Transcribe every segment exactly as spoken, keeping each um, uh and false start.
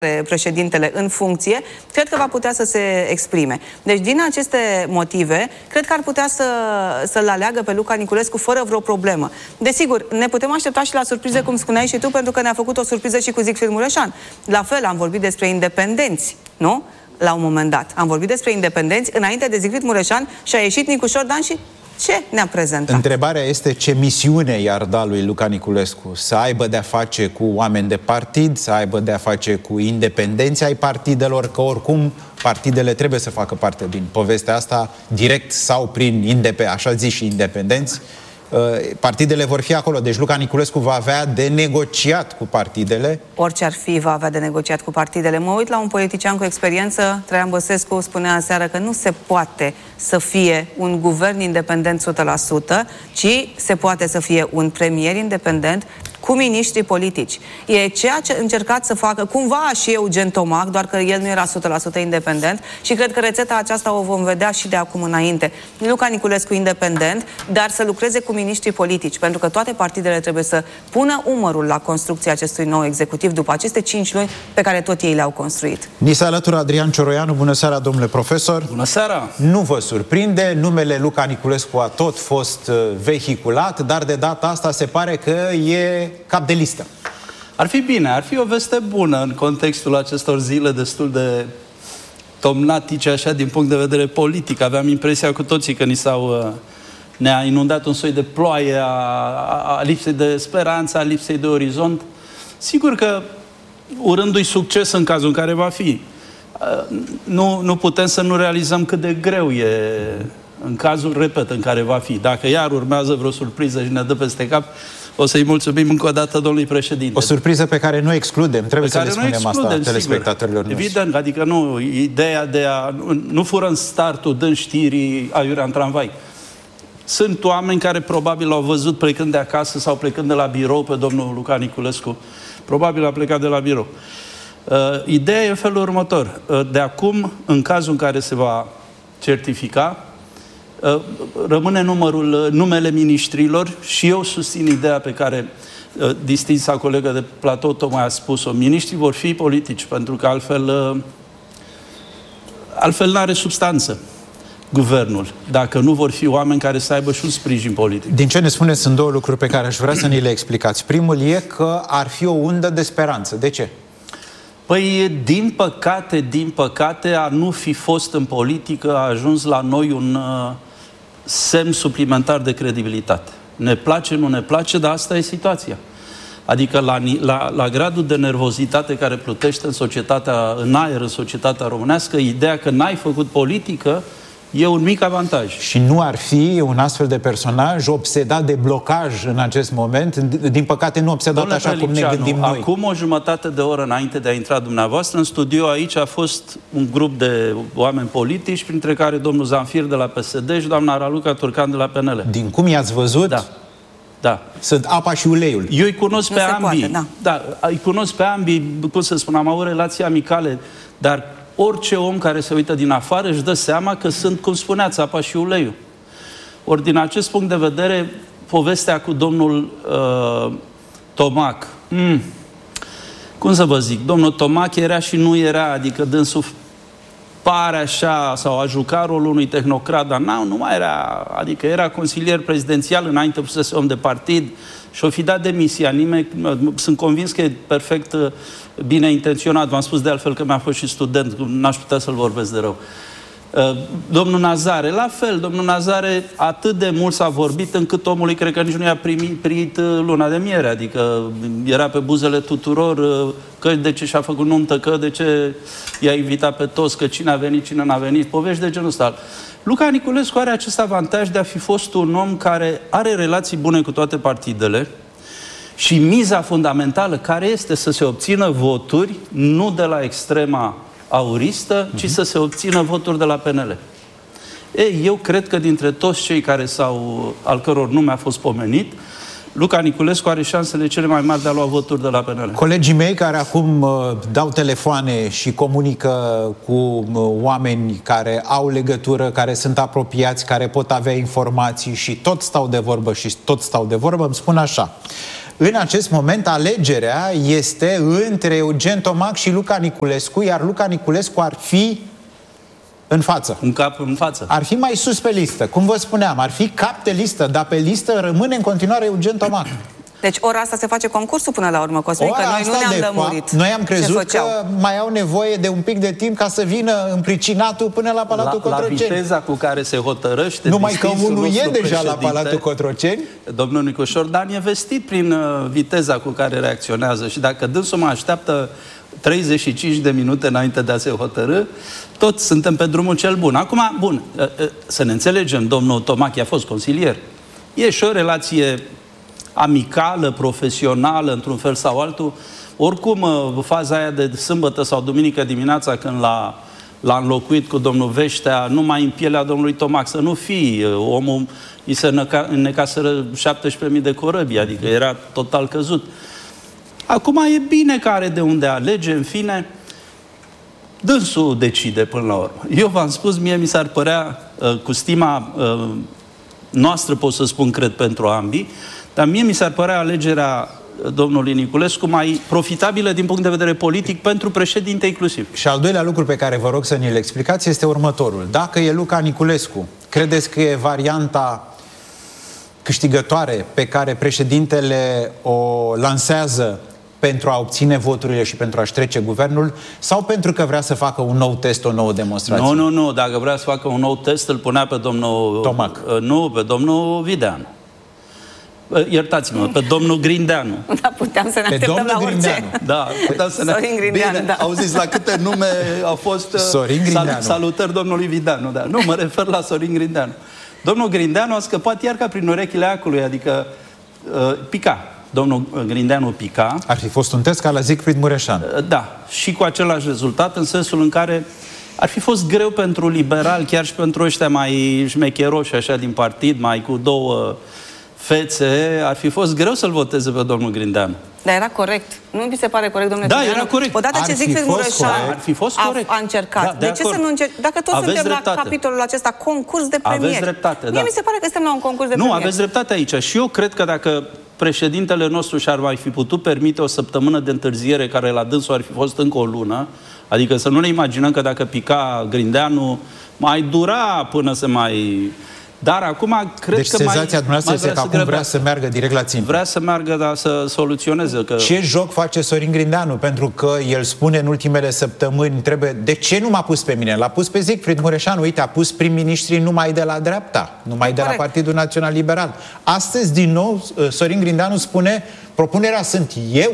președintele în funcție, cred că va putea să se exprime. Deci, din aceste motive, cred că ar putea să, să-l aleagă pe Luca Niculescu fără vreo problemă. Desigur, ne putem aștepta și la surprize, cum spuneai și tu, pentru că ne-a făcut o surpriză și cu Siegfried Mureșan. La fel, am vorbit despre independenți, nu? La un moment dat. Am vorbit despre independenți, înainte de Siegfried Mureșan și a ieșit Nicu Șordan și ce ne-a prezentat? Întrebarea este ce misiune i-ar da lui Luca Niculescu? Să aibă de-a face cu oameni de partid, să aibă de-a face cu independenții ai partidelor, că oricum partidele trebuie să facă parte din povestea asta, direct sau prin indep- așa zis și independenți. Partidele vor fi acolo, deci Luca Niculescu va avea de negociat cu partidele. Orice ar fi, va avea de negociat cu partidele. Mă uit la un politician cu experiență, Traian Băsescu spunea aseară că nu se poate să fie un guvern independent o sută la sută, ci se poate să fie un premier independent cu miniștri politici. E ceea ce încercat să facă cumva și Eugen Tomac, doar că el nu era o sută la sută independent și cred că rețeta aceasta o vom vedea și de acum înainte. Luca Niculescu independent, dar să lucreze cu miniștri politici, pentru că toate partidele trebuie să pună umărul la construcția acestui nou executiv după aceste cinci luni pe care tot ei le-au construit. Ni se alătură Adrian Cioroianu. Bună seara, domnule profesor. Bună seara. Nu vă surprinde, numele Luca Niculescu a tot fost vehiculat, dar de data asta se pare că e cap de listă. Ar fi bine, ar fi o veste bună în contextul acestor zile destul de tomnatice, așa, din punct de vedere politic. Aveam impresia cu toții că ni s-au, ne-a inundat un soi de ploaie a, a, a lipsei de speranță, a lipsei de orizont. Sigur că, urându-i succes în cazul în care va fi, nu, nu putem să nu realizăm cât de greu e în cazul, repet, în care va fi. Dacă iar urmează vreo surpriză și ne dă peste cap, o să-i mulțumim încă o dată domnului președinte. O surpriză pe care nu excludem, trebuie să le spunem asta telespectatorilor noștri. Evident, adică nu, ideea de a... Nu, nu fură în startul dând știrii aiurea în tramvai. Sunt oameni care probabil l-au văzut plecând de acasă sau plecând de la birou pe domnul Luca Niculescu. Probabil a plecat de la birou. Uh, ideea e în felul următor. Uh, de acum, în cazul în care se va certifica, rămâne numărul, numele miniștrilor și eu susțin ideea pe care uh, distinsa colegă de platou tocmai a spus-o. Miniștrii vor fi politici, pentru că altfel uh, altfel n-are substanță guvernul, dacă nu vor fi oameni care să aibă și un sprijin politic. Din ce ne spuneți, sunt două lucruri pe care aș vrea să ni le explicați. Primul e că ar fi o undă de speranță. De ce? Păi, din păcate, din păcate, a nu fi fost în politică a ajuns la noi un uh, semn suplimentar de credibilitate. Ne place, nu ne place, dar asta e situația. Adică la, la, la gradul de nervozitate care plutește în societatea, în aer, în societatea românească, ideea că n-ai făcut politică e un mic avantaj. Și nu ar fi un astfel de personaj obsedat de blocaj în acest moment? Din păcate nu obsedat Domnule așa cum ne gândim noi. Acum o jumătate de oră înainte de a intra dumneavoastră în studio, aici a fost un grup de oameni politici, printre care domnul Zanfir de la P S D și doamna Raluca Turcan de la P N L. Din cum i-ați văzut? Da. Da. Sunt apa și uleiul. Eu îi cunosc nu pe ambii. ambii. Poate, da. Da, îi cunosc pe ambii, cum să spun, am avut relații amicale, dar orice om care se uită din afară își dă seama că sunt, cum spuneați, apa și uleiul. Ori din acest punct de vedere, povestea cu domnul uh, Tomac, mm, cum să vă zic, domnul Tomac era și nu era, adică dânsul pare așa, sau a jucat rolul unui tehnocrat, dar nu, nu mai era, adică era consilier prezidențial, înainte fusese om de partid și-o fi dat demisia. Nimeni, sunt convins că e perfect bine intenționat. V-am spus de altfel că mi-a fost și student, n-aș putea să-l vorbesc de rău. Domnul Nazare, la fel, domnul Nazare atât de mult s-a vorbit încât omului cred că nici nu i-a primit, primit luna de miere, adică era pe buzele tuturor că de ce și-a făcut nuntă, că de ce i-a invitat pe toți, că cine a venit, cine n-a venit, povești de genul ăsta. Luca Niculescu are acest avantaj de a fi fost un om care are relații bune cu toate partidele și miza fundamentală care este să se obțină voturi nu de la extrema auristă, ci uh-huh. să se obțină voturi de la P N L. Ei, eu cred că dintre toți cei care s-au, al căror nume a fost pomenit, Luca Niculescu are șansele cele mai mari de a lua voturi de la P N L. Colegii mei care acum uh, dau telefoane și comunică cu uh, oameni care au legătură, care sunt apropiați, care pot avea informații și tot stau de vorbă și tot stau de vorbă, îmi spun așa. În acest moment, alegerea este între Eugen Tomac și Luca Niculescu, iar Luca Niculescu ar fi în față. Un cap în față. Ar fi mai sus pe listă. Cum vă spuneam, ar fi cap de listă, dar pe listă rămâne în continuare Eugen Tomac. Deci ora asta se face concursul până la urmă, Cosmin, că noi nu ne-am lămurit. Noi am crezut că mai au nevoie de un pic de timp ca să vină împricinatul până la Palatul la, Cotroceni. La viteza cu care se hotărăște. Numai că unul e deja la Palatul Cotroceni. Domnul Nicușor Dan e vestit prin uh, viteza cu care reacționează și dacă dânsul mă așteaptă treizeci și cinci de minute înainte de a se hotărâ, toți suntem pe drumul cel bun. Acum, bun, uh, uh, să ne înțelegem, domnul Tomac a fost consilier. E și o relație amicală, profesională, într-un fel sau altul. Oricum, faza aia de sâmbătă sau duminică dimineața, când l-a, l-a înlocuit cu domnul Veștea, numai în pielea domnului Tomac, să nu fii, omul îi se înnecaseră șaptesprezece mii de corăbii, adică era total căzut. Acum e bine că are de unde alege, în fine, dânsul decide până la urmă. Eu v-am spus, mie mi s-ar părea, cu stima noastră, pot să spun, cred, pentru ambii, dar mie mi s-ar părea alegerea domnului Niculescu mai profitabilă din punct de vedere politic pentru președinte inclusiv. Și al doilea lucru pe care vă rog să ni-l explicați este următorul. Dacă e Luca Niculescu, credeți că e varianta câștigătoare pe care președintele o lansează pentru a obține voturile și pentru a-și trece guvernul, sau pentru că vrea să facă un nou test, o nouă demonstrație? Nu, nu, nu. Dacă vrea să facă un nou test, îl punea pe domnul Tomac. Nu, pe domnul Videanu. Iertați-mă, pe domnul Grindeanu. Da, puteam să ne așteptăm la orice. Da, puteam să ne... Sorin Grindeanu, Bine, da. auziți la câte nume au fost Sorin Grindeanu. Salutări domnului Videanu, da. Nu, mă refer la Sorin Grindeanu. Domnul Grindeanu a scăpat iar ca prin urechile acului, adică uh, pica. Domnul Grindeanu pica. Ar fi fost un test ca la Siegfried Mureșan. Uh, da, și cu același rezultat, în sensul în care ar fi fost greu pentru liberal, chiar și pentru ăștia mai șmecheroși, așa, din partid, mai cu două fețe, ar fi fost greu să-l voteze pe domnul Grindeanu. Dar era corect. Nu vi se pare corect, domnule Da, Grindeanu? era corect. Odată ce Siegfried Mureșan ar fi fost corect. A, a încercat. Da, de, de ce să nu încerc? Dacă toți aveți suntem dreptate. la capitolul acesta, concurs de premier. Aveți dreptate, Mie da. mi se pare că suntem la un concurs de nu, premier. Nu, aveți dreptate aici. Și eu cred că dacă președintele nostru și-ar mai fi putut permite o săptămână de întârziere, care la dânsul ar fi fost încă o lună, adică să nu ne imaginăm că dacă pica Grindeanu, mai dura până să mai... Dar acum cred deci că mai... Deci senzația dumneavoastră este că acum vrea să meargă direct la țintă. Vrea să meargă, dar să soluționeze. Că... Ce joc face Sorin Grindeanu? Pentru că el spune în ultimele săptămâni, trebuie... De ce nu m-a pus pe mine? L-a pus pe Siegfried Mureșan. Uite, a pus prim-ministrii numai de la dreapta, numai de la Partidul Național Liberal. Astăzi, din nou, Sorin Grindeanu spune, propunerea sunt eu.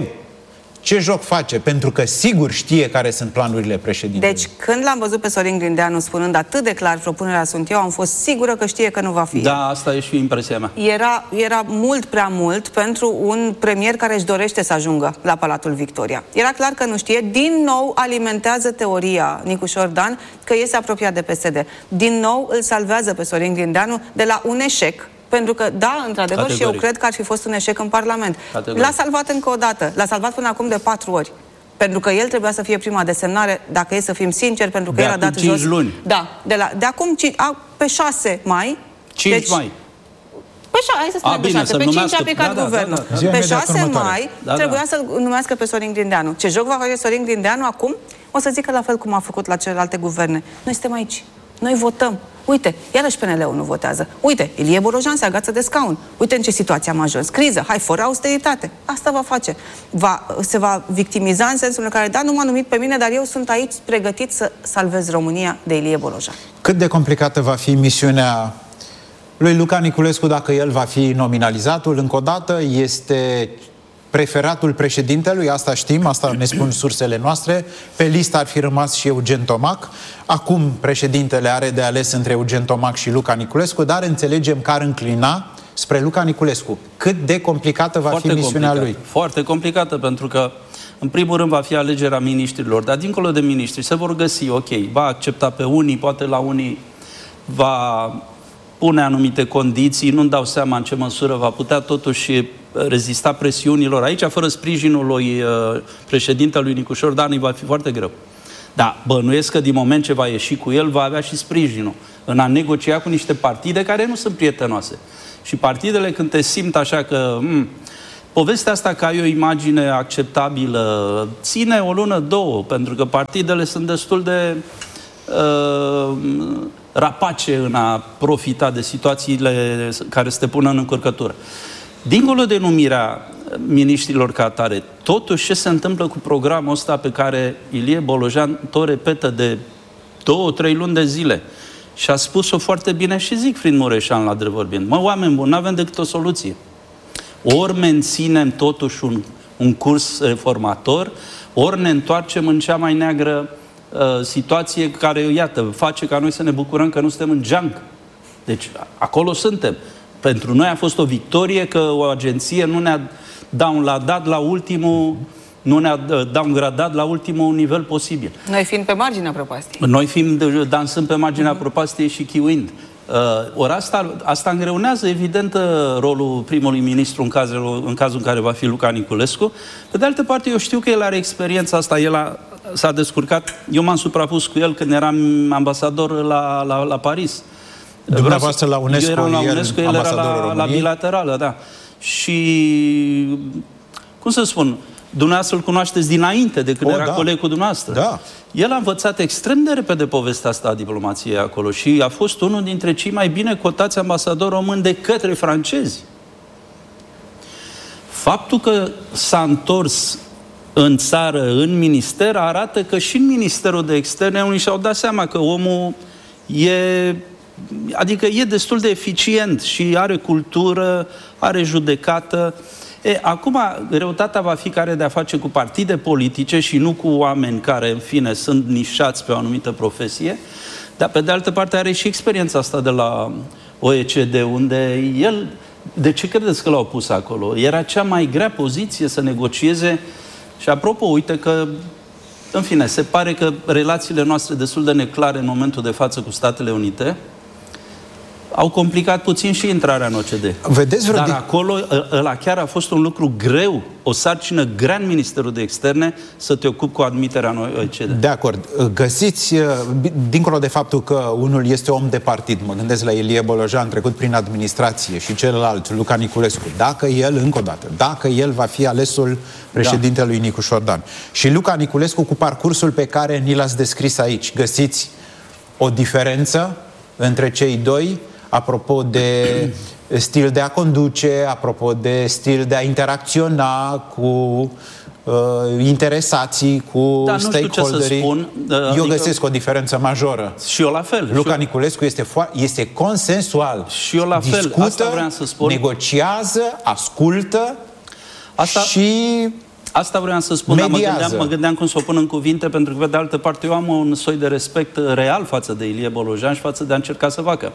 Ce joc face? Pentru că sigur știe care sunt planurile președintelui. Deci, când l-am văzut pe Sorin Grindeanu spunând atât de clar propunerea sunt eu, am fost sigură că știe că nu va fi. Da, asta e și impresia mea. Era, era mult prea mult pentru un premier care își dorește să ajungă la Palatul Victoria. Era clar că nu știe. Din nou alimentează teoria Nicușor Dan că este apropiat de P S D. Din nou îl salvează pe Sorin Grindeanu de la un eșec. Pentru că, da, într-adevăr, Categoric. și eu cred că ar fi fost un eșec în Parlament. Categoric. L-a salvat încă o dată. L-a salvat până acum de patru ori. Pentru că el trebuia să fie prima desemnare, dacă e să fim sinceri, pentru că de el a dat cinci jos... luni. Da, de, la, de acum, a, pe șase mai... cinci deci, mai. Pe șase, hai să spunem A, pe bine, șase. să Pe cinci numească- a picat da, da, guvernul. da, da, da. Pe Ziua șase imediat mai Da, trebuia da. să-l numească pe Sorin Grindeanu. Ce joc va face Sorin Grindeanu acum? O să zică la fel cum a făcut la celelalte guverne. Noi suntem aici. Noi votăm. Uite, iarăși P N L-ul nu votează. Uite, Ilie Bolojan se agață de scaun. Uite în ce situație am ajuns. Criză, hai, fără austeritate. Asta va face. Va, se va victimiza în sensul în care, da, nu m-a numit pe mine, dar eu sunt aici pregătit să salvez România de Ilie Bolojan. Cât de complicată va fi misiunea lui Luca Niculescu dacă el va fi nominalizatul? Încă o dată, este preferatul președintelui, asta știm, asta ne spun sursele noastre. Pe listă ar fi rămas și Eugen Tomac. Acum președintele are de ales între Eugen Tomac și Luca Niculescu, dar înțelegem că ar înclina spre Luca Niculescu. Cât de complicată va Foarte fi misiunea complicată. lui? Foarte complicată, pentru că în primul rând va fi alegerea miniștrilor, dar dincolo de miniștri se vor găsi, ok, va accepta pe unii, poate la unii va pune anumite condiții, nu-mi dau seama în ce măsură va putea totuși rezista presiunilor. Aici, fără sprijinul lui uh, președintelui Nicușor Dan, îi va fi foarte greu. Da, bănuiesc că din moment ce va ieși cu el, va avea și sprijinul în a negocia cu niște partide care nu sunt prietenoase. Și partidele, când te simt așa că m, povestea asta că ai o imagine acceptabilă ține o lună, două, pentru că partidele sunt destul de uh, rapace în a profita de situațiile care se te pună în încurcătură. Dincolo de numirea miniștrilor ca atare, totuși ce se întâmplă cu programul ăsta pe care Ilie Bolojan tot repetă de două, trei luni de zile și a spus-o foarte bine și Siegfried Mureșan la drept vorbind. Mă, oameni buni, n-avem decât o soluție. Ori menținem totuși un, un curs reformator, ori ne întoarcem în cea mai neagră uh, situație care, iată, face ca noi să ne bucurăm că nu suntem în geanc. Deci, acolo suntem. Pentru noi a fost o victorie că o agenție nu ne-a downloadat la ultimul, nu ne-a downgradat la ultimul nivel posibil. Noi fiind pe marginea prăpastiei. Noi fiind dansând pe marginea uh-huh. prăpastiei și chiuind. Uh, ori asta, asta îngreunează, evident, rolul primului ministru în cazul, în cazul în care va fi Luca Niculescu. Pe de altă parte, eu știu că el are experiența asta, el a, s-a descurcat. Eu m-am suprapus cu el când eram ambasador la, la, la Paris. Dumneavoastră la UNESCO, eu eram la UNESCO, el era la, la bilaterală, da. Și, cum să spun, dumneavoastră îl cunoașteți dinainte de când o, era da. coleg cu dumneavoastră. Da. El a învățat extrem de repede povestea asta a diplomației acolo și a fost unul dintre cei mai bine cotați ambasadori români de către francezi. Faptul că s-a întors în țară, în minister, arată că și în Ministerul de Externe unii și-au dat seama că omul e... Adică e destul de eficient și are cultură, are judecată. E, acum, greutatea va fi care de-a face cu partide politice și nu cu oameni care, în fine, sunt nișați pe o anumită profesie, dar, pe de altă parte, are și experiența asta de la O E C D, unde el... De ce credeți că l-au pus acolo? Era cea mai grea poziție să negocieze și, apropo, uite că, în fine, se pare că relațiile noastre destul de neclare în momentul de față cu Statele Unite au complicat puțin și intrarea în O C D. Vedeți Dar acolo, ăla chiar a fost un lucru greu, o sarcină grea în Ministerul de Externe să te ocupi cu admiterea în O E C D. De acord. Găsiți, dincolo de faptul că unul este om de partid, mă gândesc la Ilie Bolojan, trecut prin administrație, și celălalt, Luca Niculescu, dacă el, încă o dată, dacă el va fi alesul președintelui da. Nicușor Dan și Luca Niculescu cu parcursul pe care ni l-ați descris aici, găsiți o diferență între cei doi? Apropo de stil de a conduce, apropo de stil de a interacționa cu uh, interesații, cu da, stakeholderii. Spun, uh, eu adică... găsesc o diferență majoră. Și eu la fel. Luca eu... Niculescu este, este consensual. Și eu la fel. Discută, asta vreau să spun. Negociază, ascultă asta... și... Asta vreau să spun, dar mă gândeam, mă gândeam cum să o pun în cuvinte, pentru că, pe de altă parte, eu am un soi de respect real față de Ilie Bolojan și față de a încerca să facă.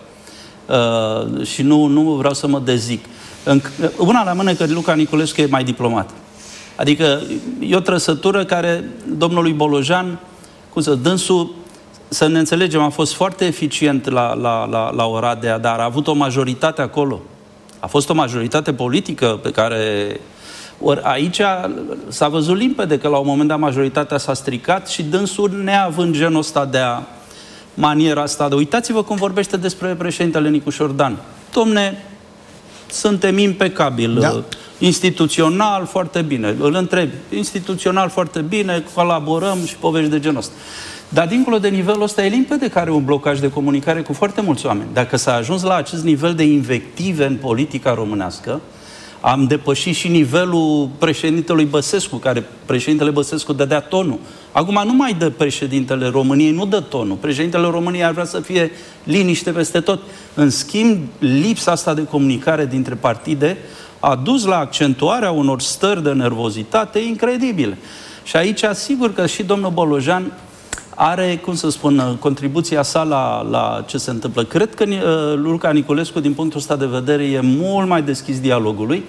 Uh, și nu, nu vreau să mă dezic. În, una la mână că Luca Niculescu e mai diplomat. Adică e o trăsătură care domnului Bolojan, cum să, dânsul, să ne înțelegem, a fost foarte eficient la, la, la, la Oradea, dar a avut o majoritate acolo. A fost o majoritate politică pe care... Ori aici s-a văzut limpede că la un moment dat majoritatea s-a stricat și dânsul, neavând genul ăsta de a... maniera asta de... Uitați-vă cum vorbește despre președintele Nicușor Dan. Domne, suntem impecabili. Da. Instituțional, foarte bine. Îl întreb, instituțional, foarte bine, colaborăm și povești de genul ăsta. Dar dincolo de nivelul ăsta e limpede că are un blocaj de comunicare cu foarte mulți oameni. Dacă s-a ajuns la acest nivel de invective în politica românească, am depășit și nivelul președintelui Băsescu, care președintele Băsescu dădea tonul. Acum nu mai dă președintele României, nu dă tonul. Președintele României ar vrea să fie liniște peste tot. În schimb, lipsa asta de comunicare dintre partide a dus la accentuarea unor stări de nervozitate incredibile. Și aici, sigur că și domnul Bolojan are, cum să spun, contribuția sa la, la ce se întâmplă. Cred că uh, Luca Niculescu, din punctul ăsta de vedere, e mult mai deschis dialogului.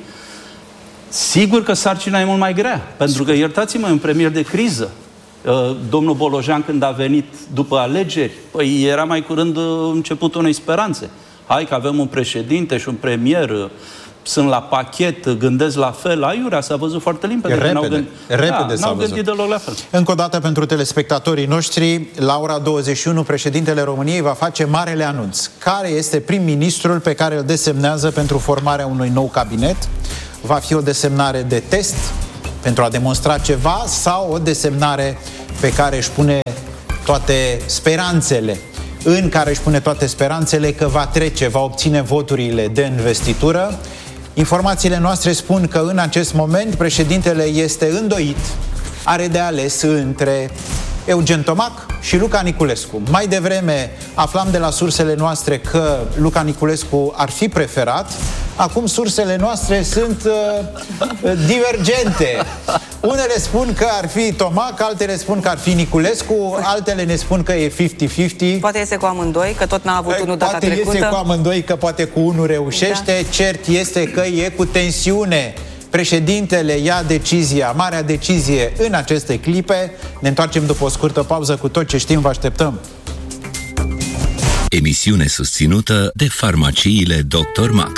Sigur că sarcina e mult mai grea, pentru că, iertați-mă, e un premier de criză. Uh, domnul Bolojan, când a venit după alegeri, păi era mai curând uh, începutul unei speranțe. Hai că avem un președinte și un premier... Uh, sunt la pachet, gândesc la fel, aiurea, s-a văzut foarte limpede. Repede, n-au gând... repede da, s-a n-au văzut. gândit deloc la fel. Încă o dată pentru telespectatorii noștri, la ora douăzeci și unu, președintele României va face marele anunț. Care este prim-ministrul pe care îl desemnează pentru formarea unui nou cabinet? va fi o desemnare de test pentru a demonstra ceva sau o desemnare pe care își pune toate speranțele, în care își pune toate speranțele că va trece, va obține voturile de investitură. Informațiile noastre spun că în acest moment președintele este îndoit, are de ales între Eugen Tomac și Luca Niculescu. Mai devreme aflam de la sursele noastre că Luca Niculescu ar fi preferat. Acum sursele noastre sunt uh, divergente. Unele spun că ar fi Tomac, altele spun că ar fi Niculescu, altele ne spun că e cincizeci cincizeci. Poate iese cu amândoi, că tot n-a avut unul data poate trecută. Poate iese cu amândoi, că poate cu unul reușește. Da. Cert este că e cu tensiune. Președintele ia decizia, marea decizie în aceste clipe. Ne întoarcem după o scurtă pauză cu tot ce știm, vă așteptăm. Emisiune susținută de farmaciile doctor Max.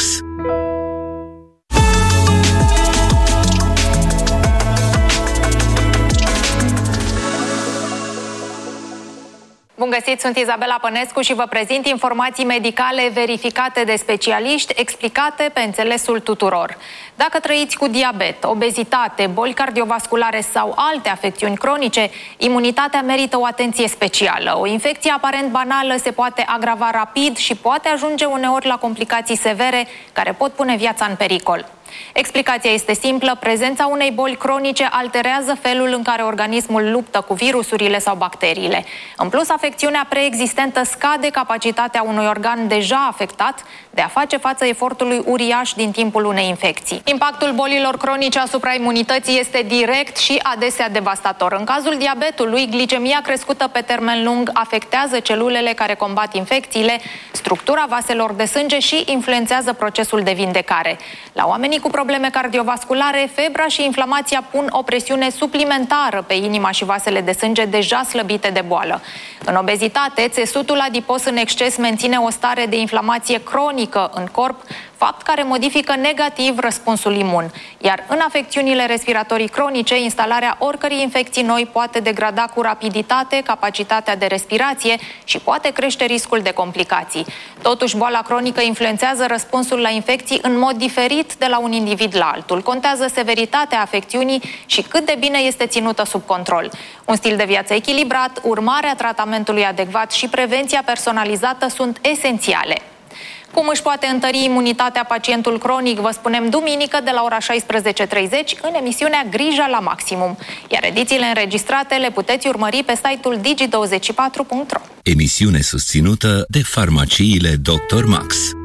Bun găsit, sunt Izabela Pănescu și vă prezint informații medicale verificate de specialiști, explicate pe înțelesul tuturor. Dacă trăiți cu diabet, obezitate, boli cardiovasculare sau alte afecțiuni cronice, imunitatea merită o atenție specială. O infecție aparent banală se poate agrava rapid și poate ajunge uneori la complicații severe care pot pune viața în pericol. Explicația este simplă, prezența unei boli cronice alterează felul în care organismul luptă cu virusurile sau bacteriile. În plus, afecțiunea preexistentă scade capacitatea unui organ deja afectat de a face față efortului uriaș din timpul unei infecții. Impactul bolilor cronice asupra imunității este direct și adesea devastator. În cazul diabetului, glicemia crescută pe termen lung afectează celulele care combat infecțiile, structura vaselor de sânge și influențează procesul de vindecare. La oamenii cu probleme cardiovasculare, febra și inflamația pun o presiune suplimentară pe inima și vasele de sânge deja slăbite de boală. În obezitate, țesutul adipos în exces menține o stare de inflamație cronică în corp, fapt care modifică negativ răspunsul imun. Iar în afecțiunile respiratorii cronice, instalarea oricărei infecții noi poate degrada cu rapiditate capacitatea de respirație și poate crește riscul de complicații. Totuși, boala cronică influențează răspunsul la infecții în mod diferit de la un individ la altul. Contează severitatea afecțiunii și cât de bine este ținută sub control. Un stil de viață echilibrat, urmarea tratamentului adecvat și prevenția personalizată sunt esențiale. Cum își poate întări imunitatea pacientul cronic, vă spunem duminică de la ora șaisprezece treizeci în emisiunea Grija la Maximum. Iar edițiile înregistrate le puteți urmări pe site-ul digi douăzeci și patru punct ro. Emisiune susținută de farmaciile doctor Max.